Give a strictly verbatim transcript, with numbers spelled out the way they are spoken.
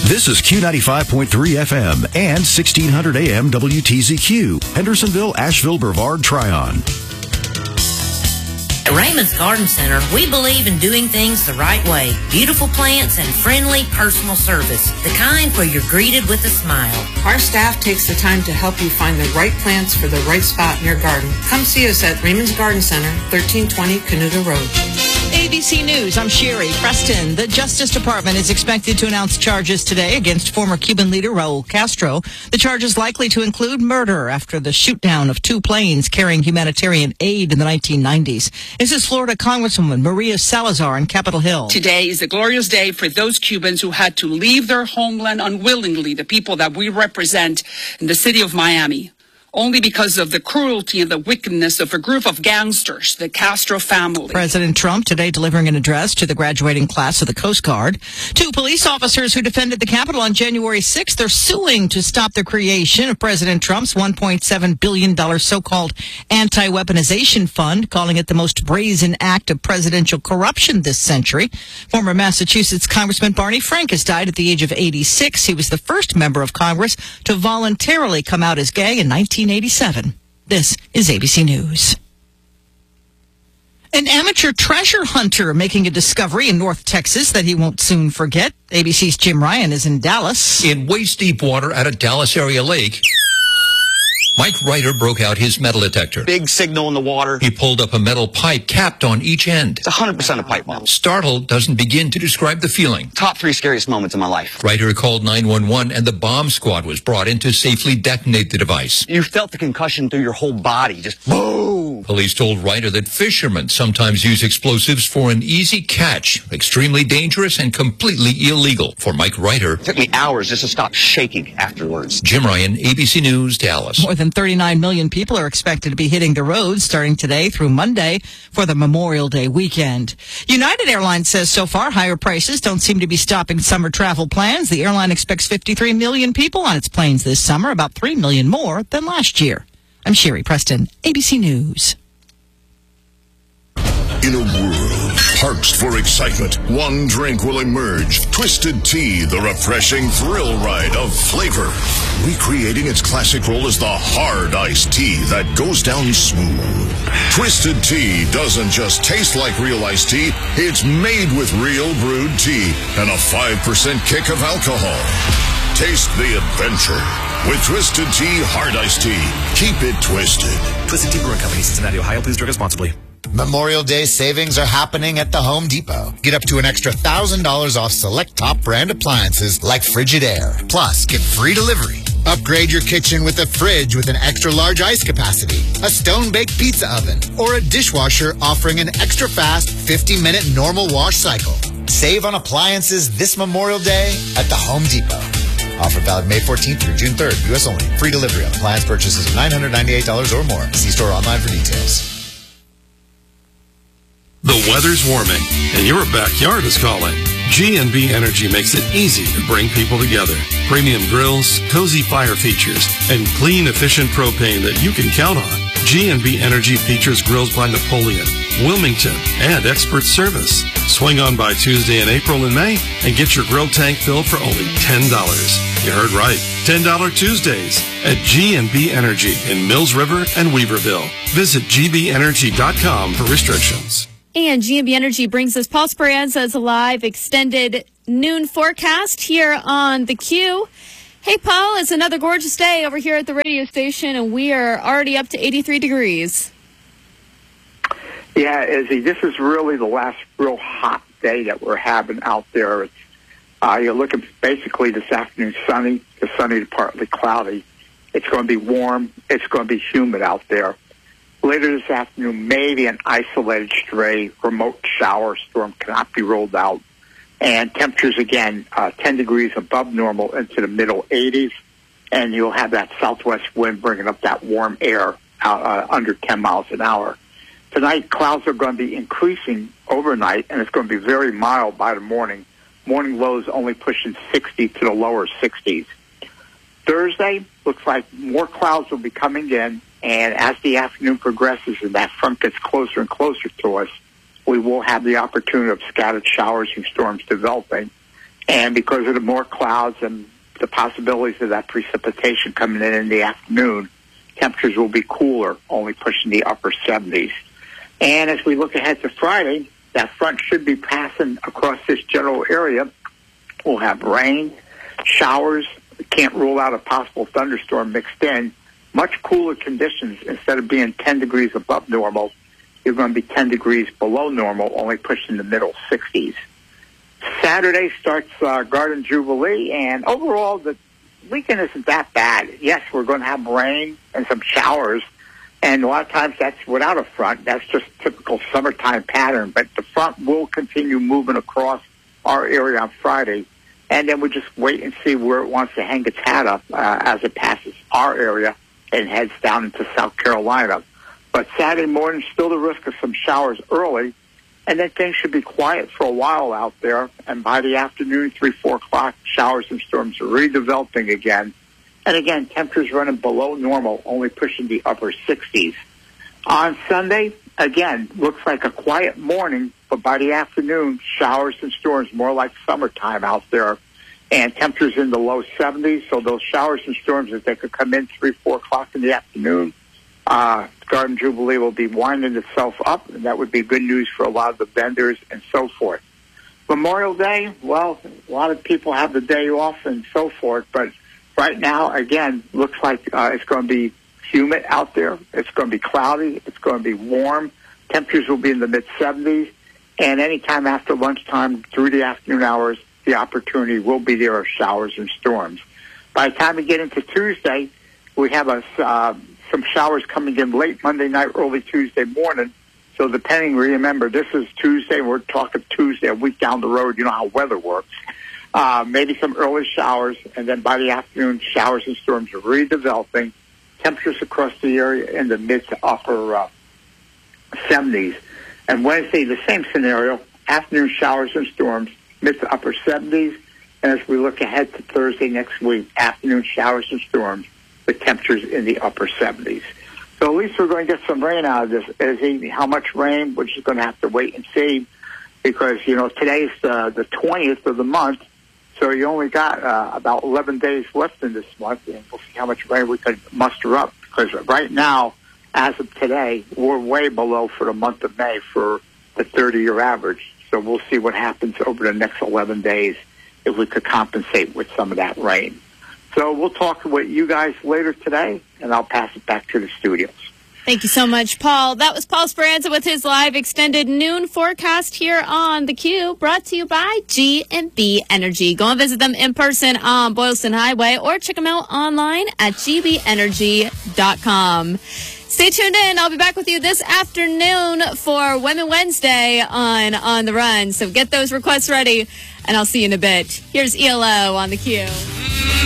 This is Q ninety-five point three F M and sixteen hundred A M W T Z Q, Hendersonville, Asheville, Brevard, Tryon. At Raymond's Garden Center, we believe in doing things the right way. Beautiful plants and friendly personal service. The kind where you're greeted with a smile. Our staff takes the time to help you find the right plants for the right spot in your garden. Come see us at Raymond's Garden Center, thirteen twenty Canuga Road. A B C News, I'm Sherry Preston. The Justice Department is expected to announce charges today against former Cuban leader Raul Castro. The charge is likely to include murder after the shoot-down of two planes carrying humanitarian aid in the nineteen nineties. This is Florida Congresswoman Maria Salazar on Capitol Hill. Today is a glorious day for those Cubans who had to leave their homeland unwillingly, the people that we represent in the city of Miami, only because of the cruelty and the wickedness of a group of gangsters, the Castro family. President Trump today delivering an address to the graduating class of the Coast Guard. Two police officers who defended the Capitol on January sixth are suing to stop the creation of President Trump's one point seven billion dollars so-called anti-weaponization fund, calling it the most brazen act of presidential corruption this century. Former Massachusetts Congressman Barney Frank has died at the age of eighty-six. He was the first member of Congress to voluntarily come out as gay in nineteen eighty-seven. This is A B C News. An amateur treasure hunter making a discovery in North Texas that he won't soon forget. A B C's Jim Ryan is in Dallas. In waist-deep water at a Dallas area lake, Mike Ryder broke out his metal detector. Big signal in the water. He pulled up a metal pipe capped on each end. It's one hundred percent a pipe bomb. Startled doesn't begin to describe the feeling. Top three scariest moments of my life. Ryder called nine one one and the bomb squad was brought in to safely detonate the device. You felt the concussion through your whole body. Just boom. Police told Ryder that fishermen sometimes use explosives for an easy catch. Extremely dangerous and completely illegal. For Mike Ryder, it took me hours just to stop shaking afterwards. Jim Ryan, A B C News, Dallas. More than thirty-nine million people are expected to be hitting the roads starting today through Monday for the Memorial Day weekend. United Airlines says so far higher prices don't seem to be stopping summer travel plans. The airline expects fifty-three million people on its planes this summer, about three million more than last year. I'm Sherry Preston, A B C News. In a world parched for excitement, one drink will emerge. Twisted Tea, the refreshing thrill ride of flavor. Recreating its classic role as the hard iced tea that goes down smooth. Twisted Tea doesn't just taste like real iced tea, it's made with real brewed tea and a five percent kick of alcohol. Taste the adventure with Twisted Tea Hard Iced Tea. Keep it twisted. Twisted Tea Brewing Company, Cincinnati, Ohio. Please drink responsibly. Memorial Day savings are happening at the Home Depot. Get up to an extra one thousand dollars off select top brand appliances like Frigidaire. Plus, get free delivery. Upgrade your kitchen with a fridge with an extra large ice capacity, a stone-baked pizza oven, or a dishwasher offering an extra fast fifty minute normal wash cycle. Save on appliances this Memorial Day at the Home Depot. Offer valid May fourteenth through June third. U S only. Free delivery on appliance purchases of nine hundred ninety-eight dollars or more. See store online for details. The weather's warming, and your backyard is calling. G and B Energy makes it easy to bring people together. Premium grills, cozy fire features, and clean, efficient propane that you can count on. G and B Energy features grills by Napoleon, Wilmington, and expert service. Swing on by Tuesday in April and May and get your grill tank filled for only ten dollars. You heard right, ten dollars Tuesdays at G and B Energy in Mills River and Weaverville. Visit g b energy dot com for restrictions. And G and B Energy brings us Paul Speranza's live extended noon forecast here on the Q. Hey, Paul, it's another gorgeous day over here at the radio station, and we are already up to eighty-three degrees. Yeah, Izzy, this is really the last real hot day that we're having out there. It's, uh, you're looking basically this afternoon sunny, to sunny to partly cloudy. It's going to be warm. It's going to be humid out there. Later this afternoon, maybe an isolated stray remote shower storm cannot be ruled out. And temperatures, again, uh, ten degrees above normal into the middle eighties. And you'll have that southwest wind bringing up that warm air uh, uh, under ten miles an hour. Tonight, clouds are going to be increasing overnight, and it's going to be very mild by the morning. Morning lows only pushing sixty to the lower sixties. Thursday, looks like more clouds will be coming in. And as the afternoon progresses and that front gets closer and closer to us, we will have the opportunity of scattered showers and storms developing. And because of the more clouds and the possibilities of that precipitation coming in in the afternoon, temperatures will be cooler, only pushing the upper seventies. And as we look ahead to Friday, that front should be passing across this general area. We'll have rain, showers. Can't rule out a possible thunderstorm mixed in. Much cooler conditions. Instead of being ten degrees above normal, you're going to be ten degrees below normal, only pushing the middle sixties. Saturday starts uh, Garden Jubilee, and overall the weekend isn't that bad. Yes, we're going to have rain and some showers, and a lot of times that's without a front. That's just typical summertime pattern, but the front will continue moving across our area on Friday, and then we just wait and see where it wants to hang its hat up uh, as it passes our area and heads down into South Carolina. But Saturday morning, still the risk of some showers early, and then things should be quiet for a while out there. And by the afternoon, three, four o'clock, showers and storms are redeveloping again. And again, temperatures running below normal, only pushing the upper sixties. On Sunday, again, looks like a quiet morning, but by the afternoon, showers and storms more like summertime out there. And temperatures in the low seventies, so those showers and storms, if they could come in three, four o'clock in the afternoon, uh, Garden Jubilee will be winding itself up, and that would be good news for a lot of the vendors and so forth. Memorial Day, well, a lot of people have the day off and so forth, but right now, again, looks like uh, it's going to be humid out there. It's going to be cloudy. It's going to be warm. Temperatures will be in the mid-seventies, and anytime after lunchtime through the afternoon hours, the opportunity will be there of showers and storms. By the time we get into Tuesday, we have a, uh, some showers coming in late Monday night, early Tuesday morning. So depending, remember, this is Tuesday. We're talking Tuesday, a week down the road. You know how weather works. Uh, maybe some early showers, and then by the afternoon, showers and storms are redeveloping. Temperatures across the area in the mid to upper uh, seventies. And Wednesday, the same scenario, afternoon showers and storms, mid to upper seventies. And as we look ahead to Thursday next week, afternoon showers and storms with temperatures in the upper seventies. So at least we're going to get some rain out of this. As evening, how much rain, we're just going to have to wait and see, because, you know, today's uh, the twentieth of the month, so you only got uh, about eleven days left in this month, and we'll see how much rain we could muster up, because right now, as of today, we're way below for the month of May for the thirty-year average. So we'll see what happens over the next eleven days if we could compensate with some of that rain. So we'll talk with you guys later today, and I'll pass it back to the studios. Thank you so much, Paul. That was Paul Speranza with his live extended noon forecast here on The Q, brought to you by G and B Energy. Go and visit them in person on Boylston Highway or check them out online at g b energy dot com. Stay tuned in. I'll be back with you this afternoon for Women Wednesday on On the Run. So get those requests ready, and I'll see you in a bit. Here's E L O on The Q.